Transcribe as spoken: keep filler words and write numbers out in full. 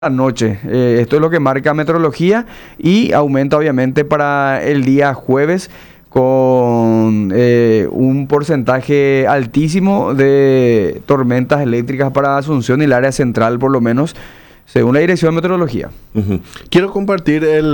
noche. Eh, esto es lo que marca meteorología y aumenta obviamente para el día jueves con eh, un porcentaje altísimo de tormentas eléctricas para Asunción y el área central, por lo menos, según la Dirección de Meteorología. Uh-huh. Quiero compartir el